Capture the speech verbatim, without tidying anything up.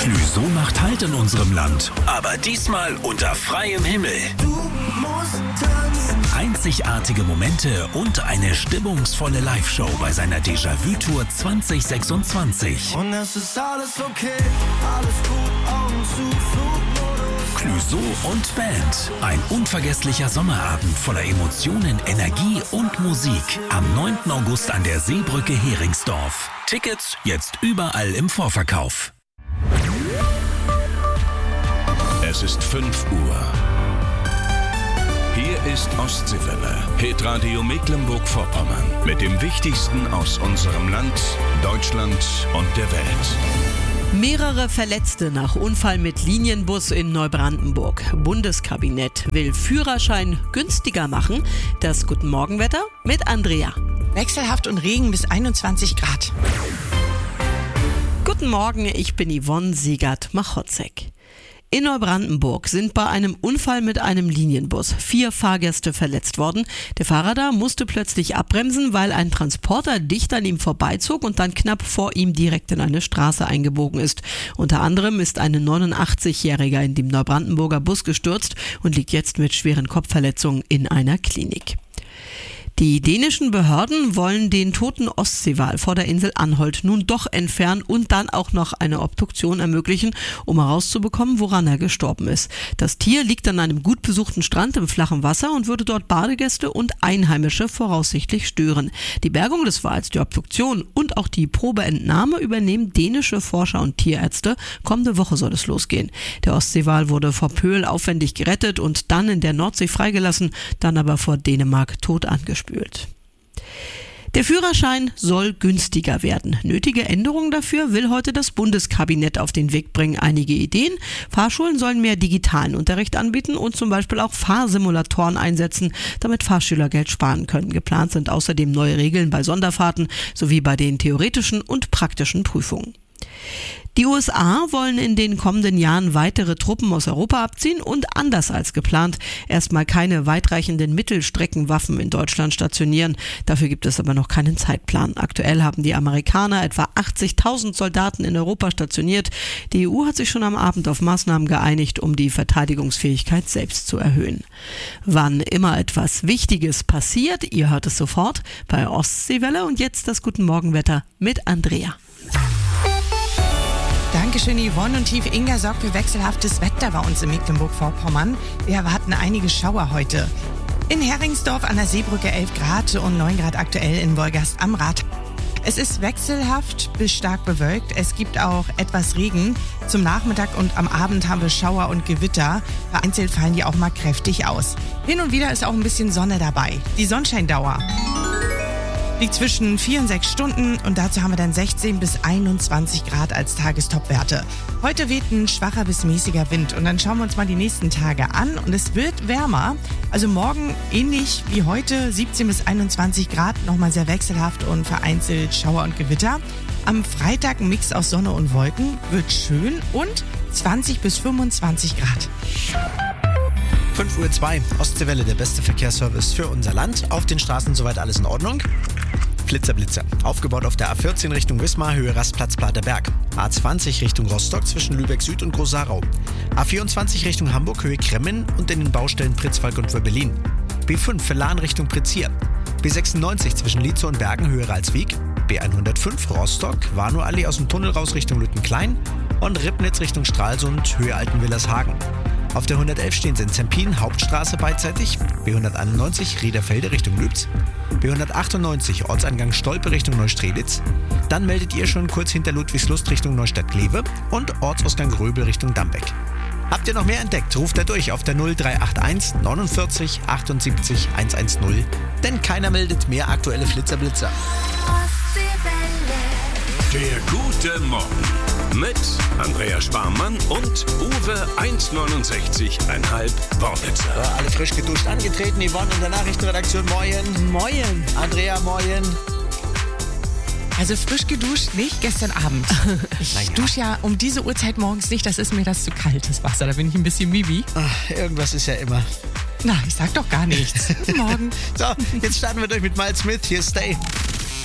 Clüso macht Halt in unserem Land, aber diesmal unter freiem Himmel. Du musst tanzen. Einzigartige Momente und eine stimmungsvolle Live-Show bei seiner Déjà-vu-Tour zwanzig sechsundzwanzig. Und es ist alles okay, alles gut, Augen zu, Flugmodus. Clüso und Band. Ein unvergesslicher Sommerabend voller Emotionen, Energie und Musik. Am neunten August an der Seebrücke Heringsdorf. Tickets jetzt überall im Vorverkauf. Es ist fünf Uhr. Hier ist Ostseewelle, Hitradio Mecklenburg-Vorpommern. Mit dem Wichtigsten aus unserem Land, Deutschland und der Welt. Mehrere Verletzte nach Unfall mit Linienbus in Neubrandenburg. Bundeskabinett will Führerschein günstiger machen. Das Guten Morgenwetter mit Andrea. Wechselhaft und Regen bis einundzwanzig Grad. Guten Morgen, ich bin Yvonne Siegert-Machotzek. In Neubrandenburg sind bei einem Unfall mit einem Linienbus vier Fahrgäste verletzt worden. Der Fahrer da musste plötzlich abbremsen, weil ein Transporter dicht an ihm vorbeizog und dann knapp vor ihm direkt in eine Straße eingebogen ist. Unter anderem ist ein neunundachtzigjähriger in dem Neubrandenburger Bus gestürzt und liegt jetzt mit schweren Kopfverletzungen in einer Klinik. Die dänischen Behörden wollen den toten Ostseewal vor der Insel Anholt nun doch entfernen und dann auch noch eine Obduktion ermöglichen, um herauszubekommen, woran er gestorben ist. Das Tier liegt an einem gut besuchten Strand im flachen Wasser und würde dort Badegäste und Einheimische voraussichtlich stören. Die Bergung des Wals, die Obduktion und auch die Probeentnahme übernehmen dänische Forscher und Tierärzte. Kommende Woche soll es losgehen. Der Ostseewal wurde vor Pöhl aufwendig gerettet und dann in der Nordsee freigelassen, dann aber vor Dänemark tot angespült. Der Führerschein soll günstiger werden. Nötige Änderungen dafür will heute das Bundeskabinett auf den Weg bringen. Einige Ideen: Fahrschulen sollen mehr digitalen Unterricht anbieten und zum Beispiel auch Fahrsimulatoren einsetzen, damit Fahrschüler Geld sparen können. Geplant sind außerdem neue Regeln bei Sonderfahrten sowie bei den theoretischen und praktischen Prüfungen. Die U S A wollen in den kommenden Jahren weitere Truppen aus Europa abziehen und anders als geplant erstmal keine weitreichenden Mittelstreckenwaffen in Deutschland stationieren. Dafür gibt es aber noch keinen Zeitplan. Aktuell haben die Amerikaner etwa achtzigtausend Soldaten in Europa stationiert. Die E U hat sich schon am Abend auf Maßnahmen geeinigt, um die Verteidigungsfähigkeit selbst zu erhöhen. Wann immer etwas Wichtiges passiert, ihr hört es sofort bei Ostseewelle. Und jetzt das Guten Morgenwetter mit Andrea. Dankeschön, Yvonne. Und Tief Inga sorgt für wechselhaftes Wetter bei uns in Mecklenburg-Vorpommern. Wir erwarten einige Schauer heute. In Heringsdorf an der Seebrücke elf Grad und neun Grad aktuell in Wolgast am Rad. Es ist wechselhaft bis stark bewölkt. Es gibt auch etwas Regen. Zum Nachmittag und am Abend haben wir Schauer und Gewitter. Vereinzelt fallen die auch mal kräftig aus. Hin und wieder ist auch ein bisschen Sonne dabei. Die Sonnenscheindauer liegt zwischen vier und sechs Stunden und dazu haben wir dann sechzehn bis einundzwanzig Grad als Tagestopwerte. Heute weht ein schwacher bis mäßiger Wind und dann schauen wir uns mal die nächsten Tage an und es wird wärmer. Also morgen ähnlich wie heute, siebzehn bis einundzwanzig Grad, nochmal sehr wechselhaft und vereinzelt Schauer und Gewitter. Am Freitag ein Mix aus Sonne und Wolken, wird schön und zwanzig bis fünfundzwanzig Grad. fünf Uhr zwei, Ostseewelle, der beste Verkehrsservice für unser Land. Auf den Straßen soweit alles in Ordnung. Flitzer, Blitzer. Aufgebaut auf der A vierzehn Richtung Wismar, Höhe Rastplatz Paterberg. A zwanzig Richtung Rostock zwischen Lübeck Süd und Groß-Sarau. A vierundzwanzig Richtung Hamburg, Höhe Kremmen und in den Baustellen Pritzwalk und Wöbbelin. B fünf für Lahn Richtung Pritzhier. B sechsundneunzig zwischen Lietzow und Bergen, Höhe Ralswiek. B hundertfünf Rostock, Warnow-Allee aus dem Tunnel raus Richtung Lüttenklein. Und Ribnitz Richtung Stralsund, Höhe Altenwillershagen. Auf der hundertelf stehen sie in Zempin, Hauptstraße beidseitig, B hunderteinundneunzig Riederfelde Richtung Lübz, B hundertachtundneunzig Ortseingang Stolpe Richtung Neustrelitz, dann meldet ihr schon kurz hinter Ludwigslust Richtung Neustadt-Glewe und Ortsausgang Gröbel Richtung Dambeck. Habt ihr noch mehr entdeckt, ruft er durch auf der null drei acht eins neunundvierzig achtundsiebzig hundertzehn, denn keiner meldet mehr aktuelle Flitzerblitzer. Der gute Morgen mit Andrea Sparmann und Uwe hundertneunundsechzig Komma fünf Wortwitze. So, alle frisch geduscht angetreten, Yvonne in der Nachrichtenredaktion, moin. Moin. Andrea, moin. Also frisch geduscht nicht, gestern Abend. Ich Naja. dusche ja um diese Uhrzeit morgens nicht, das ist mir das zu kaltes Wasser, da bin ich ein bisschen Bibi. Ach, irgendwas ist ja immer. Na, ich sag doch gar nichts. Guten Morgen. So, jetzt starten wir durch mit Miles Smith. Hier, Stay.